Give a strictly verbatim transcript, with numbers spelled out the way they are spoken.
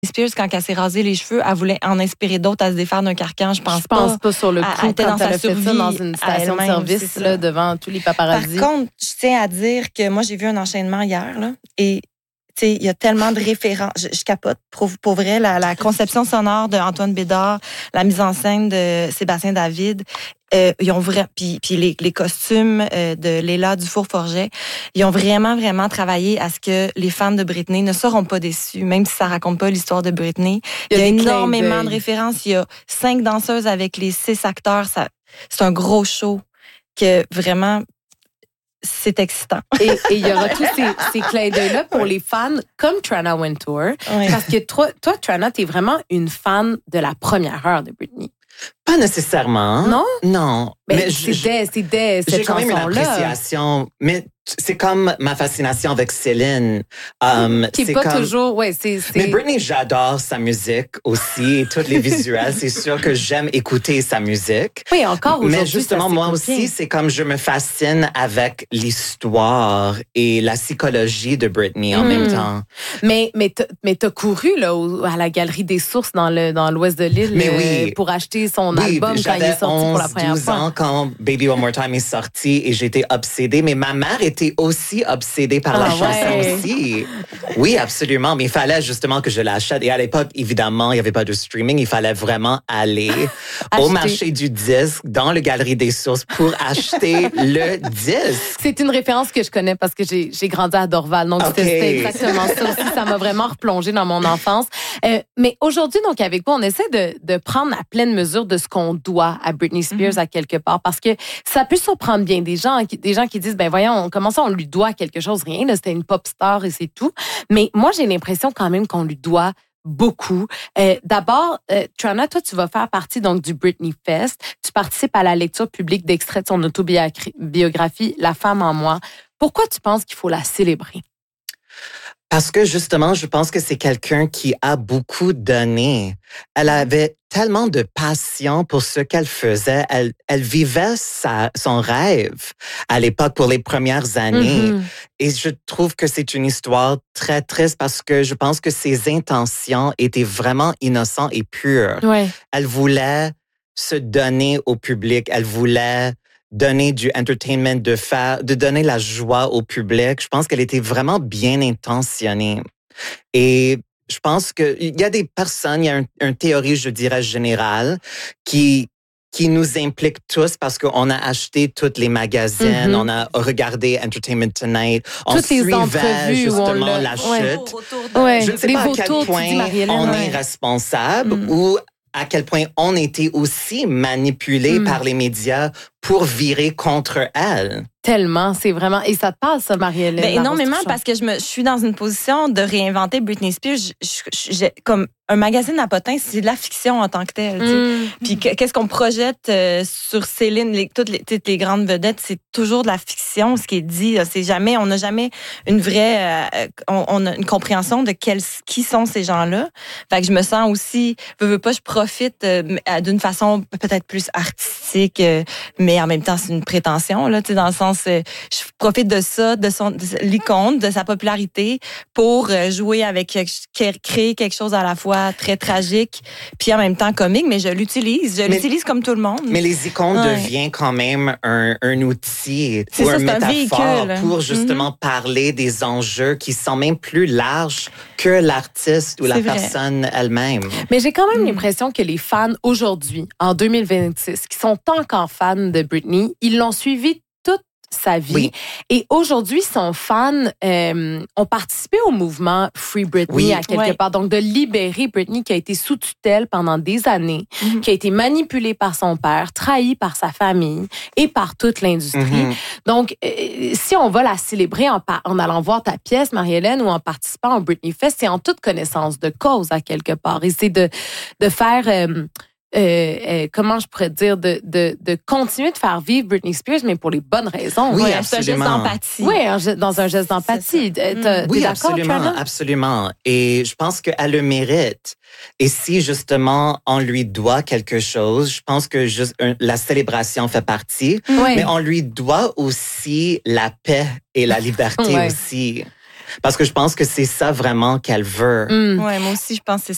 Spears, quand elle s'est rasé les cheveux, elle voulait en inspirer d'autres à se défaire d'un carcan. Je pense je pas. pense pas sur le coup Elle était quand dans sa elle a fait ça survie dans une station de à elle-même, service c'est là, ça. devant tous les paparazzis. Par contre, je tiens à dire que moi, j'ai vu un enchaînement hier, là, et tu sais, il y a tellement de références. Je, je capote. Pour, pour vrai, la, la conception sonore d'Antoine Bédard, la mise en scène de Sébastien David, euh, ils ont vraiment, puis, puis les, les costumes euh, de Léla Dufour-Forget, ils ont vraiment, vraiment travaillé à ce que les fans de Britney ne seront pas déçus, même si ça raconte pas l'histoire de Britney. Il y a, il y a énormément de références. Il y a cinq danseuses avec les six acteurs. Ça, c'est un gros show que vraiment... C'est excitant. Et il y aura tous ces, ces clins d'œil-là pour les fans comme Trana Wintour. Ouais. Parce que toi, toi Trana, t'es vraiment une fan de la première heure de Britney. Pas nécessairement. Non? Non. Ben, mais c'est je, dès, c'est dès cette j'ai quand même une chanson-là. appréciation. Mais c'est comme ma fascination avec Céline. Um, Qui c'est est pas comme, toujours... Ouais, c'est, c'est... Mais Britney, j'adore sa musique aussi, et tous les visuels. C'est sûr que j'aime écouter sa musique. Oui, encore aujourd'hui. Mais justement, ça moi s'écoute aussi, bien. c'est comme je me fascine avec l'histoire et la psychologie de Britney en Mm. même temps. Mais, mais, t'as, mais t'as couru là, au- à la Galerie des Sources dans, le, dans l'ouest de l'île Mais euh, oui. pour acheter son Oui, album quand il est j'avais sorti pour la onze, première douze fois. ans quand Baby One More Time est sorti et j'étais obsédée. Mais ma mère était aussi obsédée par la Ah chanson ouais. aussi. Oui, absolument. Mais il fallait justement que je l'achète. Et à l'époque, évidemment, il n'y avait pas de streaming. Il fallait vraiment aller au Acheter. marché du disque, dans le Galerie des Sources pour acheter le disque. C'est une référence que je connais parce que j'ai, j'ai grandi à Dorval. Donc, Ok. c'était, c'était exactement ça aussi. Ça m'a vraiment replongé dans mon enfance. Euh, mais aujourd'hui, donc, avec vous, on essaie de, de prendre à pleine mesure de ce qu'on doit à Britney Spears Mm-hmm. à quelque part parce que ça peut surprendre bien des gens, qui- des gens qui disent, ben voyons, comment ça, on lui doit quelque chose? Rien, là, c'était une pop star et c'est tout. Mais moi, j'ai l'impression quand même qu'on lui doit beaucoup. Euh, d'abord, euh, Trana, toi, tu vas faire partie donc du Britney Fest. Tu participes à la lecture publique d'extraits de son autobiographie La femme en moi. Pourquoi tu penses qu'il faut la célébrer? Parce que justement, je pense que c'est quelqu'un qui a beaucoup donné. Elle avait tellement de passion pour ce qu'elle faisait. Elle, elle vivait sa, son rêve à l'époque pour les premières années. Mm-hmm. Et je trouve que c'est une histoire très triste parce que je pense que ses intentions étaient vraiment innocentes et pures. Ouais. Elle voulait se donner au public. Elle voulait donner du entertainment, de faire, de donner la joie au public. Je pense qu'elle était vraiment bien intentionnée. Et je pense que il y a des personnes, il y a un, une théorie, je dirais, générale, qui qui nous implique tous parce qu'on a acheté toutes les magazines, Mm-hmm. on a regardé Entertainment Tonight, on Toutes les suivait entrevues où on justement l'a- la ouais. chute. Ouais. Je ne sais Les pas à vautours, quel tu point dis, Marie-Hélène, on ouais. est responsable Mm. ou à quel point on était aussi manipulé Mm. par les médias pour virer contre elle. Tellement, c'est vraiment... Et ça te passe, ça, Marie-Hélène? Ben, Larousse énormément Touchon? parce que je me je suis dans une position de réinventer Britney Spears. Je- je- j'ai- comme un magazine à potins, c'est de la fiction en tant que telle. tu sais. Mm. Puis que- qu'est-ce qu'on projette euh, sur Céline, les, toutes, les, toutes les grandes vedettes, c'est toujours de la fiction, ce qui est dit. là. C'est jamais, on n'a jamais une vraie, euh, on, on a une compréhension de quels, qui sont ces gens-là. Fait que je me sens aussi, veux, veux pas, je profite euh, d'une façon peut-être plus artistique, euh, mais en même temps c'est une prétention là, tu sais, dans le sens, euh, je profite de ça, de son, de l'icône, de sa popularité pour euh, jouer avec, quelque- créer quelque chose à la fois très tragique, puis en même temps comique, mais je l'utilise. Je Mais- l'utilise comme tout le monde. Mais les icônes Ouais. deviennent quand même un, un outil C'est ou ça, un c'est un métaphore véhicule. pour justement parler des enjeux qui sont même plus larges que l'artiste ou la C'est vrai. personne elle-même. Mais j'ai quand même Mm. l'impression que les fans aujourd'hui, en deux mille vingt-six, qui sont encore fans de Britney, ils l'ont suivi toute sa vie. Oui. Et aujourd'hui, son fans euh, ont participé au mouvement Free Britney Oui. à quelque Ouais. part. Donc, de libérer Britney qui a été sous tutelle pendant des années, Mhm. qui a été manipulée par son père, trahie par sa famille et par toute l'industrie. Mhm. Donc, euh, si on va la célébrer en, par- en allant voir ta pièce, Marie-Hélène, ou en participant au Britney Fest, c'est en toute connaissance de cause à quelque part. Et c'est de, de faire... euh, euh, euh, comment je pourrais dire, de, de, de continuer de faire vivre Britney Spears, mais pour les bonnes raisons. Oui, Ouais, c'est un geste absolument. d'empathie. Oui, un geste- dans un geste d'empathie. C'est T'es ça. t'es Oui, d'accord, absolument, Trana? absolument. Et je pense qu'elle le mérite. Et si justement on lui doit quelque chose, je pense que juste un- la célébration fait partie, Ouais. mais on lui doit aussi la paix et la liberté Ouais. aussi. Parce que je pense que c'est ça vraiment qu'elle veut. Mm. Ouais, moi aussi, je pense que c'est